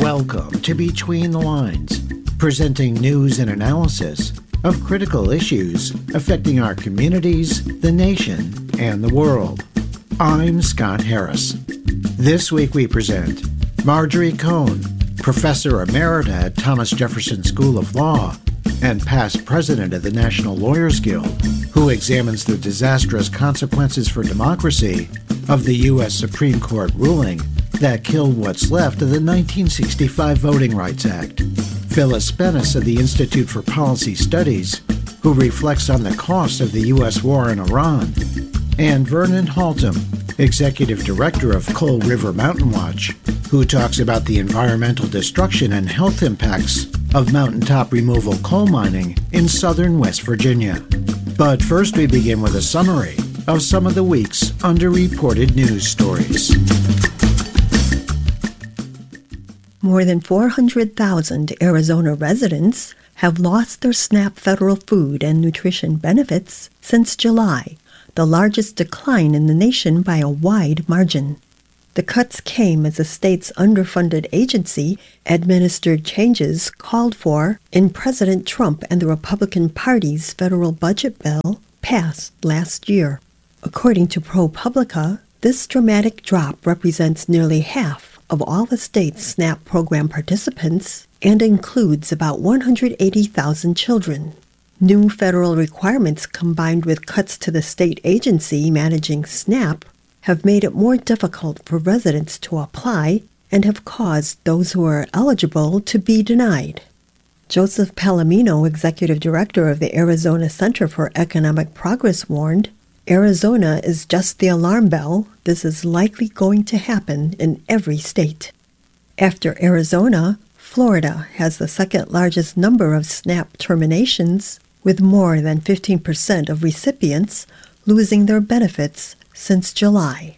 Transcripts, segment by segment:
Welcome to Between the Lines, presenting news and analysis of critical issues affecting our communities, the nation, and the world. I'm Scott Harris. This week we present Marjorie Cohn, Professor Emerita at Thomas Jefferson School of Law and past president of the National Lawyers Guild, who examines the disastrous consequences for democracy of the U.S. Supreme Court ruling that killed what's left of the 1965 Voting Rights Act. Phyllis Bennis of the Institute for Policy Studies, who reflects on the cost of the U.S. war in Iran, and Vernon Haltom, Executive Director of Coal River Mountain Watch, who talks about the environmental destruction and health impacts of mountaintop removal coal mining in southern West Virginia. But first we begin with a summary of some of the week's underreported news stories. More than 400,000 Arizona residents have lost their SNAP federal food and nutrition benefits since July, the largest decline in the nation by a wide margin. The cuts came as the state's underfunded agency administered changes called for in President Trump and the Republican Party's federal budget bill passed last year. According to ProPublica, this dramatic drop represents nearly half of all the state's SNAP program participants and includes about 180,000 children. New federal requirements combined with cuts to the state agency managing SNAP have made it more difficult for residents to apply and have caused those who are eligible to be denied. Joseph Palomino, executive director of the Arizona Center for Economic Progress, warned, "Arizona is just the alarm bell. This is likely going to happen in every state." After Arizona, Florida has the second largest number of SNAP terminations, with more than 15% of recipients losing their benefits since July.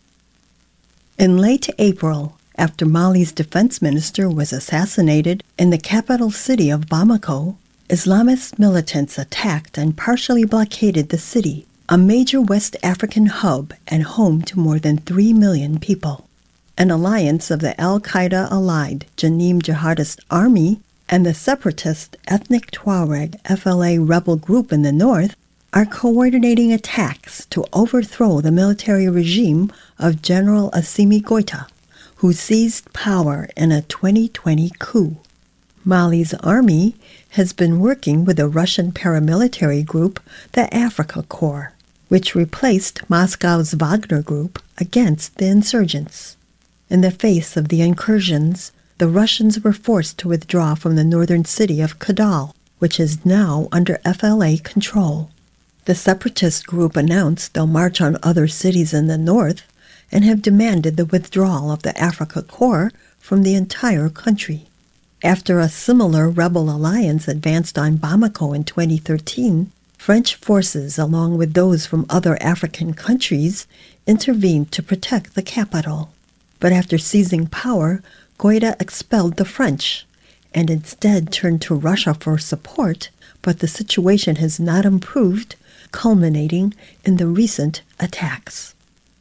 In late April, after Mali's defense minister was assassinated in the capital city of Bamako, Islamist militants attacked and partially blockaded the city, a major West African hub and home to more than 3 million people. An alliance of the al-Qaeda-allied Janim Jihadist Army and the separatist ethnic Tuareg FLA rebel group in the north are coordinating attacks to overthrow the military regime of General Assimi Goïta, who seized power in a 2020 coup. Mali's army has been working with the Russian paramilitary group, the Afrika Korps, which replaced Moscow's Wagner Group against the insurgents. In the face of the incursions, the Russians were forced to withdraw from the northern city of Kidal, which is now under FLA control. The separatist group announced they'll march on other cities in the north and have demanded the withdrawal of the Afrika Korps from the entire country. After a similar rebel alliance advanced on Bamako in 2013, French forces, along with those from other African countries, intervened to protect the capital. But after seizing power, Goïta expelled the French and instead turned to Russia for support, but the situation has not improved, culminating in the recent attacks.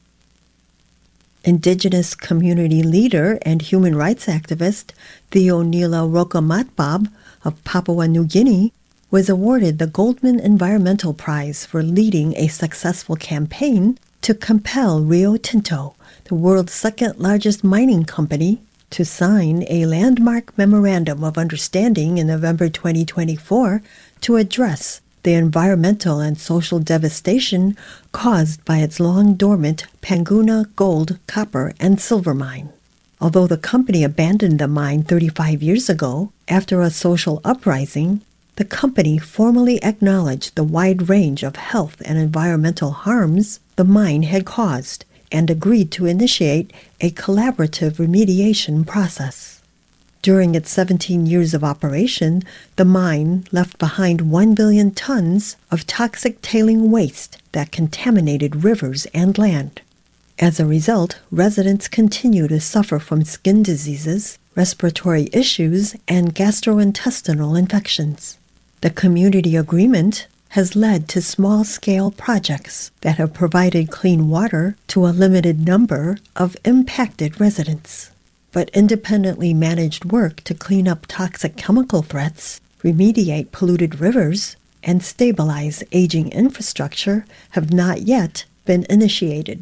Indigenous community leader and human rights activist Theonila Rokomatbab of Papua New Guinea was awarded the Goldman Environmental Prize for leading a successful campaign to compel Rio Tinto, the world's second-largest mining company, to sign a landmark memorandum of understanding in November 2024 to address the environmental and social devastation caused by its long-dormant Panguna gold, copper, and silver mine. Although the company abandoned the mine 35 years ago after a social uprising, the company formally acknowledged the wide range of health and environmental harms the mine had caused and agreed to initiate a collaborative remediation process. During its 17 years of operation, the mine left behind 1 billion tons of toxic tailing waste that contaminated rivers and land. As a result, residents continue to suffer from skin diseases, respiratory issues, and gastrointestinal infections. The community agreement has led to small-scale projects that have provided clean water to a limited number of impacted residents. but independently managed work to clean up toxic chemical threats, remediate polluted rivers, and stabilize aging infrastructure have not yet been initiated.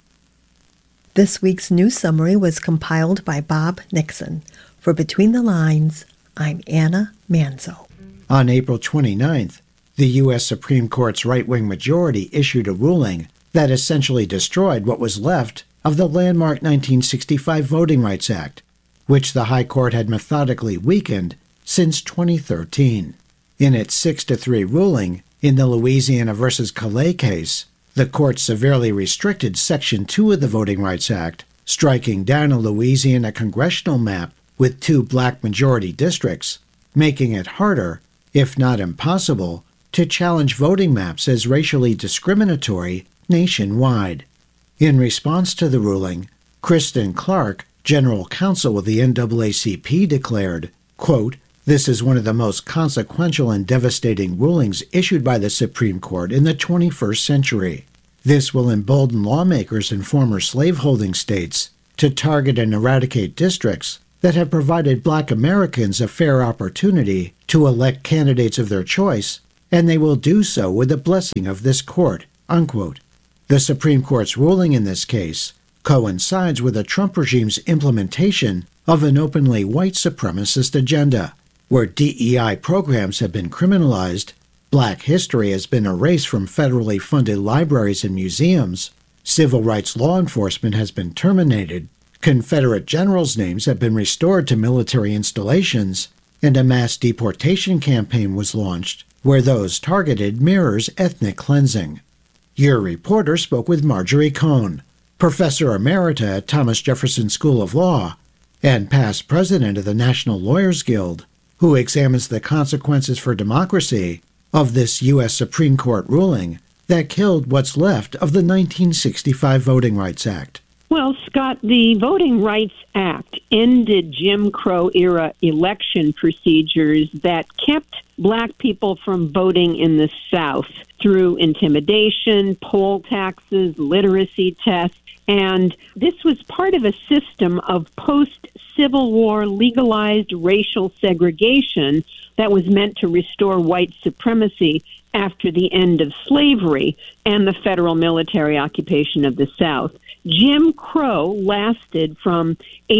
This week's news summary was compiled by Bob Nixon. For Between the Lines, I'm Anna Manzo. On April 29th, the U.S. Supreme Court's right-wing majority issued a ruling that essentially destroyed what was left of the landmark 1965 Voting Rights Act, which the High Court had methodically weakened since 2013. In its 6-3 ruling in the Louisiana v. Calais case, the court severely restricted Section 2 of the Voting Rights Act, striking down a Louisiana congressional map with 2 black majority districts, making it harder, if not impossible, to challenge voting maps as racially discriminatory nationwide. In response to the ruling, Kristen Clark, general counsel of the NAACP, declared, quote, "This is one of the most consequential and devastating rulings issued by the Supreme Court in the 21st century. This will embolden lawmakers in former slaveholding states to target and eradicate districts that have provided black Americans a fair opportunity to elect candidates of their choice, and they will do so with the blessing of this court," unquote. The Supreme Court's ruling in this case coincides with the Trump regime's implementation of an openly white supremacist agenda, where DEI programs have been criminalized, black history has been erased from federally funded libraries and museums, civil rights law enforcement has been terminated, Confederate generals' names have been restored to military installations, and a mass deportation campaign was launched where those targeted mirrors ethnic cleansing. Your reporter spoke with Marjorie Cohn, professor emerita at Thomas Jefferson School of Law and past president of the National Lawyers Guild, who examines the consequences for democracy of this U.S. Supreme Court ruling that killed what's left of the 1965 Voting Rights Act. Well, Scott, the Voting Rights Act ended Jim Crow-era election procedures that kept black people from voting in the South through intimidation, poll taxes, literacy tests, and this was part of a system of post-Civil War legalized racial segregation that was meant to restore white supremacy after the end of slavery and the federal military occupation of the South. Jim Crow lasted from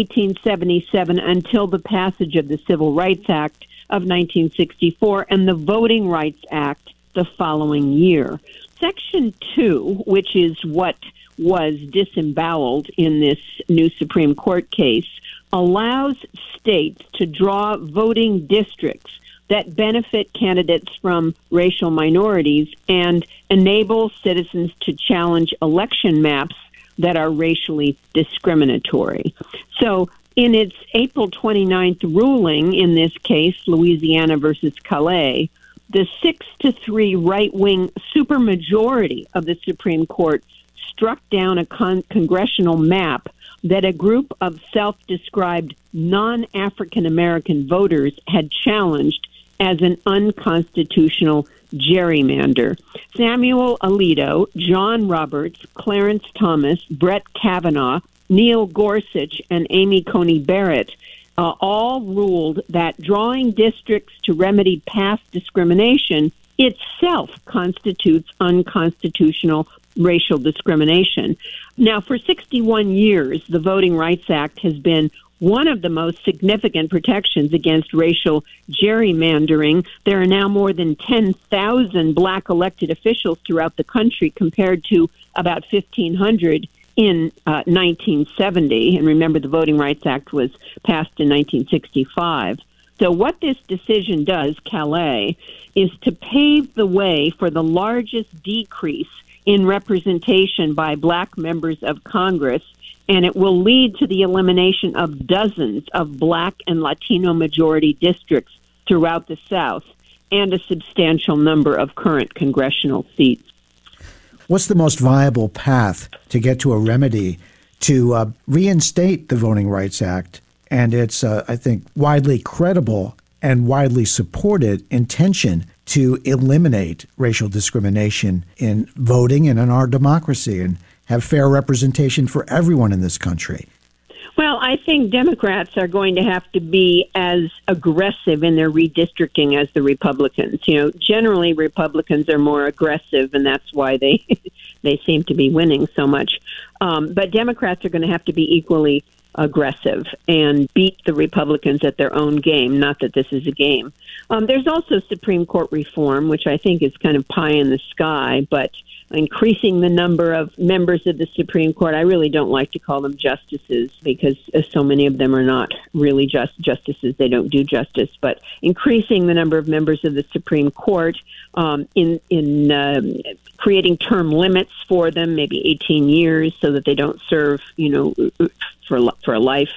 1877 until the passage of the Civil Rights Act of 1964 and the Voting Rights Act the following year. Section 2, which is what was disemboweled in this new Supreme Court case, allows states to draw voting districts that benefit candidates from racial minorities and enable citizens to challenge election maps that are racially discriminatory. So in its April 29th ruling in this case, Louisiana versus Calais, the 6-3 right-wing supermajority of the Supreme Court struck down a congressional map that a group of self-described non-African American voters had challenged as an unconstitutional gerrymander. Samuel Alito, John Roberts, Clarence Thomas, Brett Kavanaugh, Neil Gorsuch, and Amy Coney Barrett all ruled that drawing districts to remedy past discrimination itself constitutes unconstitutional racial discrimination. Now, for 61 years, the Voting Rights Act has been one of the most significant protections against racial gerrymandering. There are now more than 10,000 black elected officials throughout the country compared to about 1,500 in 1970. And remember, the Voting Rights Act was passed in 1965. So what this decision does, Calais, is to pave the way for the largest decrease in representation by black members of Congress, and it will lead to the elimination of dozens of black and Latino majority districts throughout the South and a substantial number of current congressional seats. What's the most viable path to get to a remedy to reinstate the Voting Rights Act and its, I think, widely credible and widely supported intention to eliminate racial discrimination in voting and in our democracy and have fair representation for everyone in this country? Well, I think Democrats are going to have to be as aggressive in their redistricting as the Republicans. Generally Republicans are more aggressive, and that's why they seem to be winning so much. But Democrats are going to have to be equally aggressive and beat the Republicans at their own game, not that this is a game. There's also Supreme Court reform, which I think is kind of pie in the sky, but increasing the number of members of the Supreme Court. I really don't like to call them justices because so many of them are not really justices. They don't do justice. But increasing the number of members of the Supreme Court, in creating term limits for them, maybe 18 years, so that they don't serve, for a life.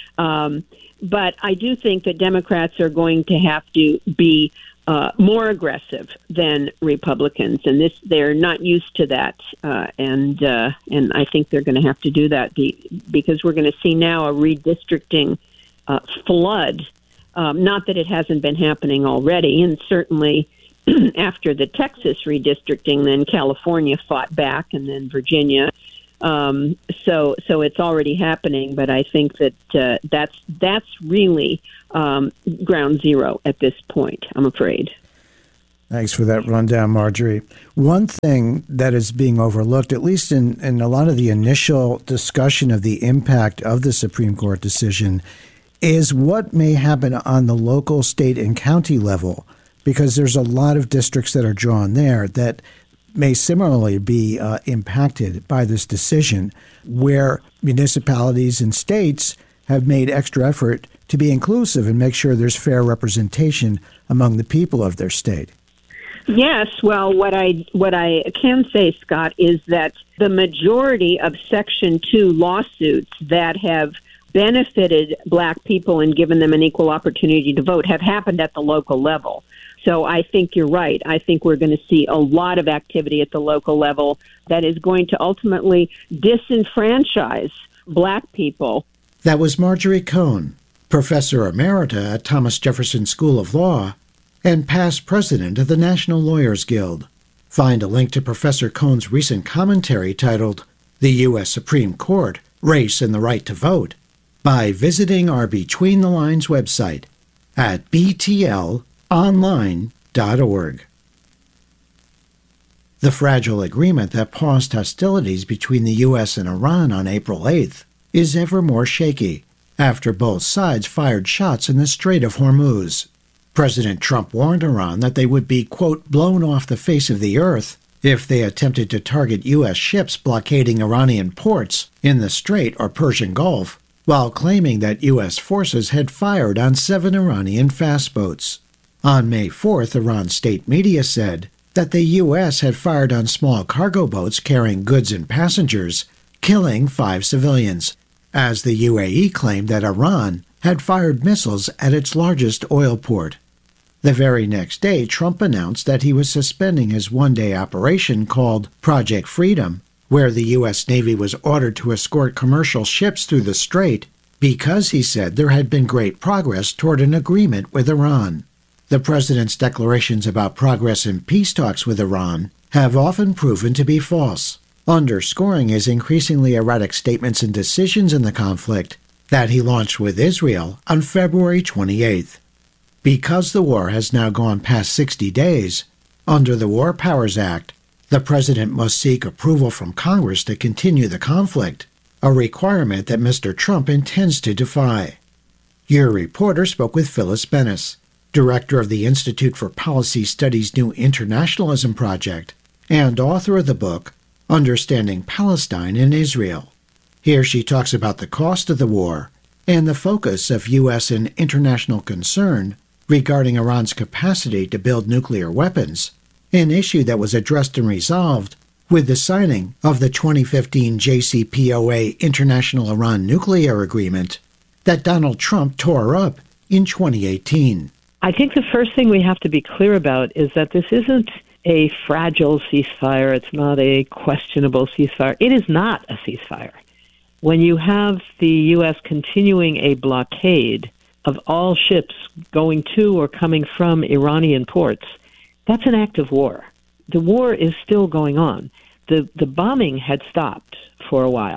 But I do think that Democrats are going to have to be more aggressive than Republicans, and they're not used to that, and I think they're going to have to do that because we're going to see now a redistricting flood. Not that it hasn't been happening already, and certainly after the Texas redistricting, then California fought back, and then Virginia. So it's already happening, but I think that that's really ground zero at this point, I'm afraid. Thanks for that rundown, Marjorie. One thing that is being overlooked, at least in a lot of the initial discussion of the impact of the Supreme Court decision, is what may happen on the local, state, and county level, because there's a lot of districts that are drawn there that may similarly be impacted by this decision, where municipalities and states have made extra effort to be inclusive and make sure there's fair representation among the people of their state. Yes, well, what I can say, Scott, is that the majority of Section 2 lawsuits that have benefited Black people and given them an equal opportunity to vote have happened at the local level. So I think you're right. I think we're going to see a lot of activity at the local level that is going to ultimately disenfranchise Black people. That was Marjorie Cohn, Professor Emerita at Thomas Jefferson School of Law and past president of the National Lawyers Guild. Find a link to Professor Cohn's recent commentary titled The U.S. Supreme Court, Race and the Right to Vote by visiting our Between the Lines website at btlonline.org. The fragile agreement that paused hostilities between the U.S. and Iran on April 8th is ever more shaky after both sides fired shots in the Strait of Hormuz. President Trump warned Iran that they would be, quote, blown off the face of the earth if they attempted to target U.S. ships blockading Iranian ports in the Strait or Persian Gulf, while claiming that U.S. forces had fired on 7 Iranian fast boats. On May 4th, Iran state media said that the U.S. had fired on small cargo boats carrying goods and passengers, killing 5 civilians, as the UAE claimed that Iran had fired missiles at its largest oil port. The very next day, Trump announced that he was suspending his one-day operation called Project Freedom, where the U.S. Navy was ordered to escort commercial ships through the strait because, he said, there had been great progress toward an agreement with Iran. The president's declarations about progress in peace talks with Iran have often proven to be false, underscoring his increasingly erratic statements and decisions in the conflict that he launched with Israel on February 28th. Because the war has now gone past 60 days, under the War Powers Act, the president must seek approval from Congress to continue the conflict, a requirement that Mr. Trump intends to defy. Your reporter spoke with Phyllis Bennis, director of the Institute for Policy Studies' New Internationalism Project and author of the book Understanding Palestine and Israel. Here she talks about the cost of the war and the focus of U.S. and international concern regarding Iran's capacity to build nuclear weapons, an issue that was addressed and resolved with the signing of the 2015 JCPOA International Iran Nuclear Agreement that Donald Trump tore up in 2018. I think the first thing we have to be clear about is that this isn't a fragile ceasefire. It's not a questionable ceasefire. It is not a ceasefire. When you have the U.S. continuing a blockade of all ships going to or coming from Iranian ports, that's an act of war. The war is still going on. The bombing had stopped for a while,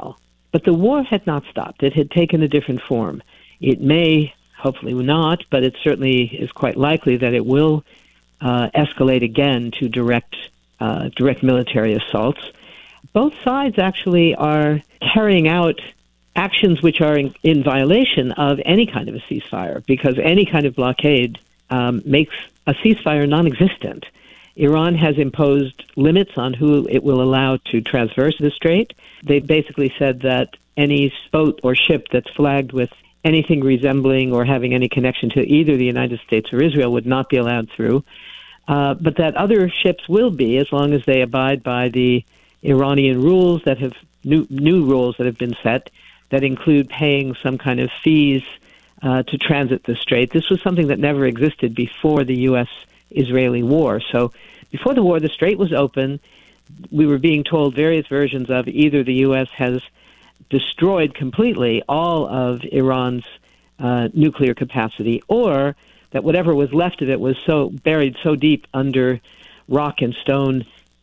But the war had not stopped. It had taken a different form. It may, hopefully not, but it certainly is quite likely that it will escalate again to direct military assaults. Both sides actually are carrying out actions which are in violation of any kind of a ceasefire, because any kind of blockade makes a ceasefire non-existent. Iran has imposed limits on who it will allow to traverse the strait. They basically said that any boat or ship that's flagged with anything resembling or having any connection to either the United States or Israel would not be allowed through, but that other ships will be, as long as they abide by the Iranian rules that have new rules that have been set that include paying some kind of fees to transit the strait. This was something that never existed before the U.S.-Israeli war. So before the war, the strait was open. We were being told various versions of either the U.S. has destroyed completely all of Iran's nuclear capacity, or that whatever was left of it was so buried so deep under rock and stone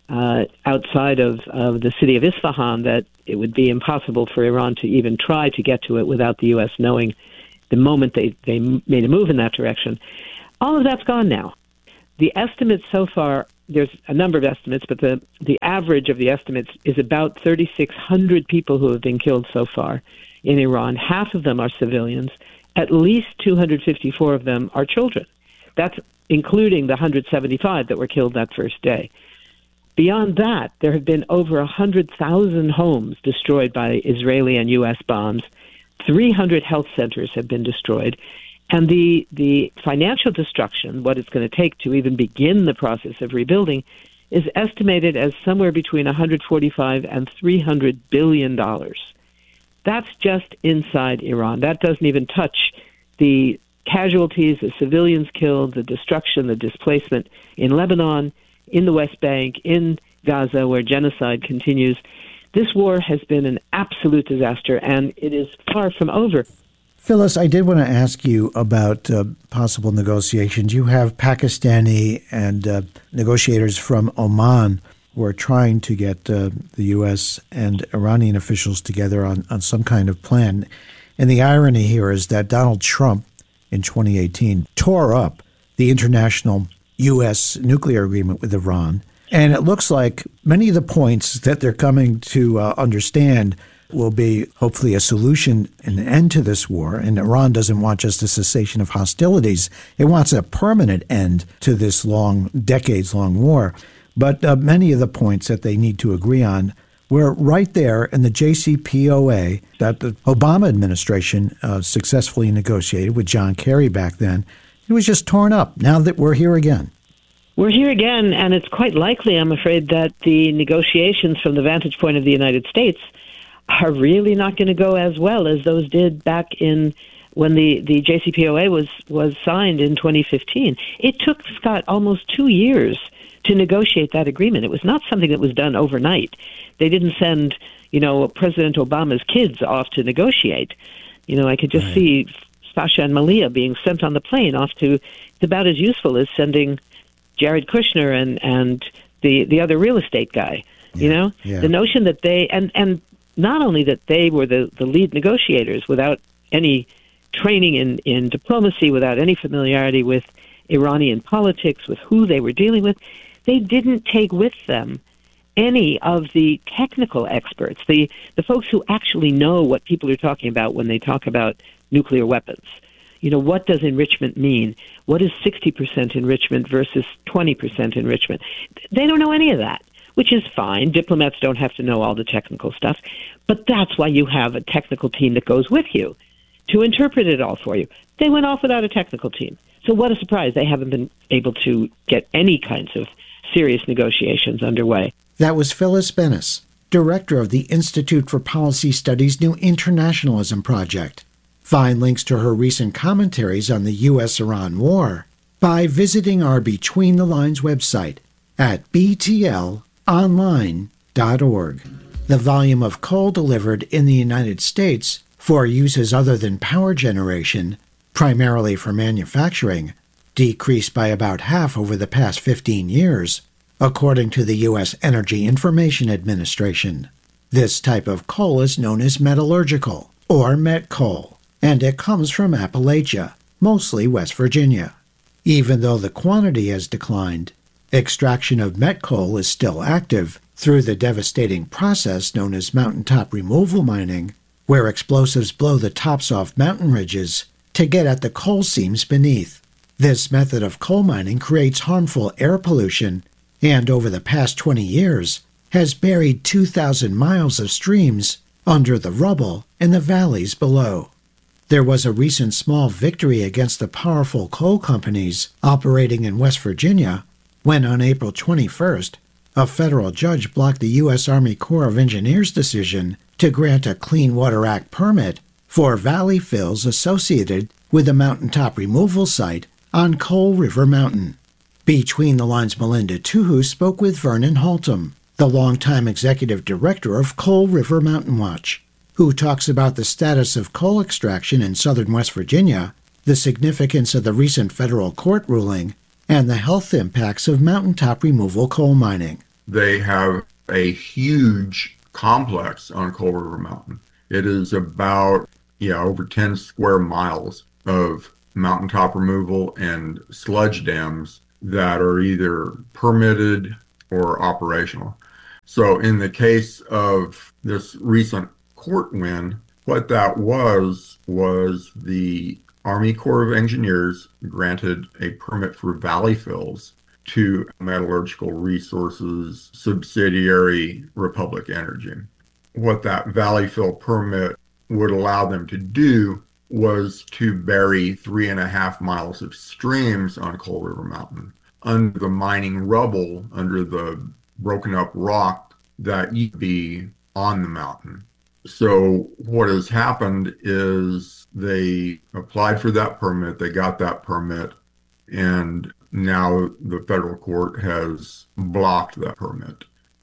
outside of the city of Isfahan that it would be impossible for Iran to even try to get to it without the U.S. knowing the moment they made a move in that direction. All of that's gone now. The estimates so far, there's a number of estimates, but the average of the estimates is about 3,600 people who have been killed so far in Iran. Half of them are civilians. At least 254 of them are children. That's including the 175 that were killed that first day. Beyond that, there have been over 100,000 homes destroyed by Israeli and U.S. bombs. 300 health centers have been destroyed. And the financial destruction, what it's going to take to even begin the process of rebuilding, is estimated as somewhere between $145 and $300 billion. That's just inside Iran. That doesn't even touch the casualties, the civilians killed, the destruction, the displacement in Lebanon, in the West Bank, in Gaza, where genocide continues. This war has been an absolute disaster, and it is far from over. Phyllis, I did want to ask you about possible negotiations. You have Pakistani and negotiators from Oman who are trying to get the U.S. and Iranian officials together on some kind of plan. And the irony here is that Donald Trump in 2018 tore up the international U.S. nuclear agreement with Iran. And it looks like many of the points that they're coming to understand will be hopefully a solution, an end to this war. And Iran doesn't want just a cessation of hostilities. It wants a permanent end to this decades-long war. But many of the points that they need to agree on were right there in the JCPOA that the Obama administration successfully negotiated with John Kerry back then. It was just torn up. Now that we're here again. We're here again, and it's quite likely, I'm afraid, that the negotiations from the vantage point of the United States are really not going to go as well as those did back in when the JCPOA was signed in 2015. It took, Scott, almost 2 years to negotiate that agreement. It was not something that was done overnight. They didn't send, President Obama's kids off to negotiate. I could just see Sasha and Malia being sent on the plane off to, it's about as useful as sending Jared Kushner and the other real estate guy. The notion that they, and not only that they were the lead negotiators without any training in diplomacy, without any familiarity with Iranian politics, with who they were dealing with, they didn't take with them any of the technical experts, the folks who actually know what people are talking about when they talk about nuclear weapons. What does enrichment mean? What is 60% enrichment versus 20% enrichment? They don't know any of that, which is fine. Diplomats don't have to know all the technical stuff. But that's why you have a technical team that goes with you to interpret it all for you. They went off without a technical team. So what a surprise. They haven't been able to get any kinds of serious negotiations underway. That was Phyllis Bennis, director of the Institute for Policy Studies' New Internationalism Project. Find links to her recent commentaries on the U.S.-Iran war by visiting our Between the Lines website at btlonline.org. The volume of coal delivered in the United States for uses other than power generation, primarily for manufacturing, decreased by about half over the past 15 years, according to the U.S. Energy Information Administration. This type of coal is known as metallurgical, or met coal, and it comes from Appalachia, mostly West Virginia. Even though the quantity has declined, extraction of met coal is still active through the devastating process known as mountaintop removal mining, where explosives blow the tops off mountain ridges to get at the coal seams beneath. This method of coal mining creates harmful air pollution and, over the past 20 years, has buried 2,000 miles of streams under the rubble in the valleys below. There was a recent small victory against the powerful coal companies operating in West Virginia when, on April 21st, a federal judge blocked the U.S. Army Corps of Engineers' decision to grant a Clean Water Act permit for valley fills associated with the mountaintop removal site on Coal River Mountain. Between the Lines, Melinda Tuhu spoke with Vernon Haltom, the longtime executive director of Coal River Mountain Watch, who talks about the status of coal extraction in southern West Virginia, the significance of the recent federal court ruling, and the health impacts of mountaintop removal coal mining. They have a huge complex on Coal River Mountain. It is about over 10 square miles of mountaintop removal and sludge dams that are either permitted or operational. So in the case of this recent court win, what that was the Army Corps of Engineers granted a permit for valley fills to Metallurgical Resources subsidiary Republic Energy. What that valley fill permit would allow them to do was to bury 3.5 miles of streams on Coal River Mountain under the mining rubble, under the broken up rock that used to be on the mountain. So what has happened is they applied for that permit, they got that permit, and now the federal court has blocked that permit.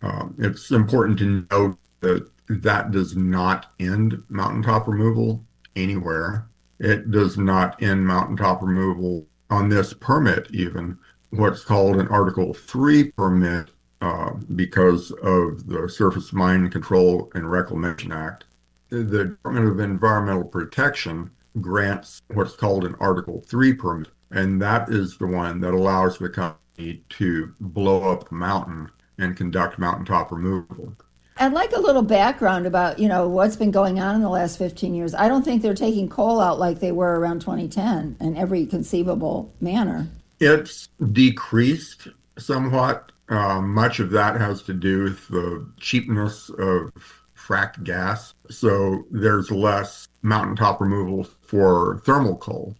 It's important to note that that does not end mountaintop removal anywhere. It does not end mountaintop removal on this permit even. What's called an Article 3 permit because of the Surface Mine Control and Reclamation Act. The Department of Environmental Protection grants what's called an Article 3 permit, and that is the one that allows the company to blow up the mountain and conduct mountaintop removal. I'd like a little background about, what's been going on in the last 15 years. I don't think they're taking coal out like they were around 2010 in every conceivable manner. It's decreased somewhat. Much of that has to do with the cheapness of fracked gas. So there's less mountaintop removal for thermal coal.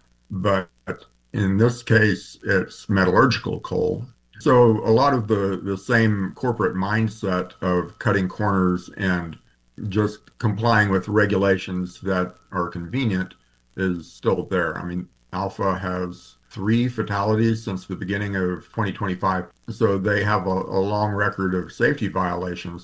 But in this case, it's metallurgical coal. So a lot of the same corporate mindset of cutting corners and just complying with regulations that are convenient is still there. I mean, Alpha has 3 fatalities since the beginning of 2025. So they have a long record of safety violations.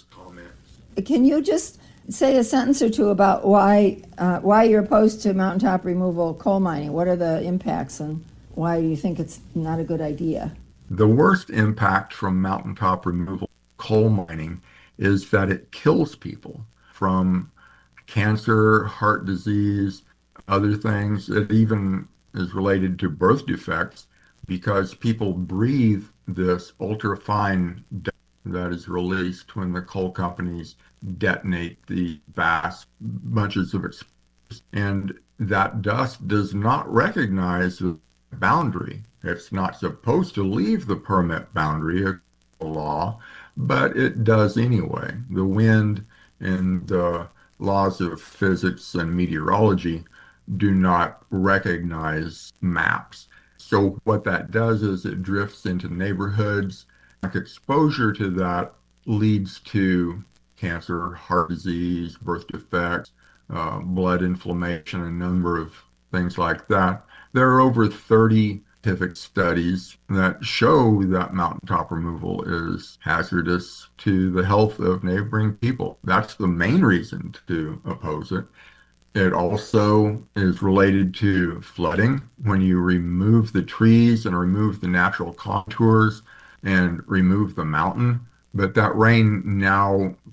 Can you just say a sentence or two about why you're opposed to mountaintop removal coal mining? What are the impacts and why do you think it's not a good idea? The worst impact from mountaintop removal coal mining is that it kills people from cancer, heart disease, other things. It even is related to birth defects because people breathe this ultrafine dust that is released when the coal companies detonate the vast bunches of explosives. And that dust does not recognize the boundary. It's not supposed to leave the permit boundary of the law, but it does anyway. The wind and the laws of physics and meteorology do not recognize maps. So what that does is it drifts into neighborhoods. Exposure to that leads to cancer, heart disease, birth defects, blood inflammation, a number of things like that. There are over 30 scientific studies that show that mountaintop removal is hazardous to the health of neighboring people. That's the main reason to oppose it. It also is related to flooding. When you remove the trees and remove the natural contours and remove the mountain, but that rain now finds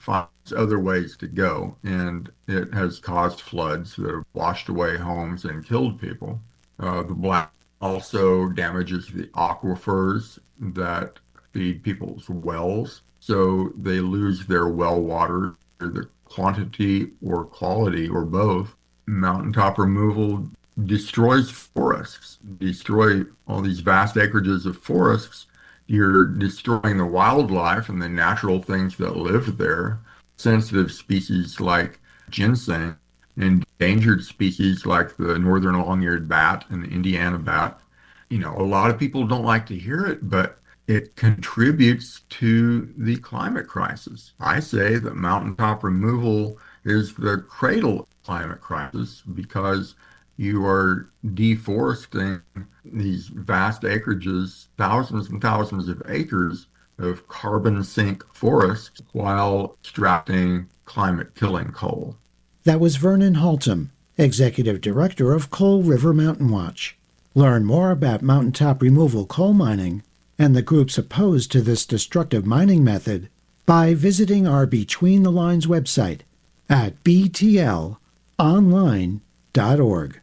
other ways to go, and it has caused floods that have washed away homes and killed people. The black also damages the aquifers that feed people's wells, so they lose their well water, the quantity or quality or both. Mountaintop removal destroys forests, destroy all these vast acreages of forests. You're destroying the wildlife and the natural things that live there. Sensitive species like ginseng, endangered species like the northern long-eared bat and the Indiana bat. A lot of people don't like to hear it, but it contributes to the climate crisis. I say that mountaintop removal is the cradle of climate crisis because you are deforesting these vast acreages, thousands and thousands of acres of carbon sink forests while extracting climate-killing coal. That was Vernon Haltom, Executive Director of Coal River Mountain Watch. Learn more about mountaintop removal coal mining and the groups opposed to this destructive mining method by visiting our Between the Lines website at btlonline.org.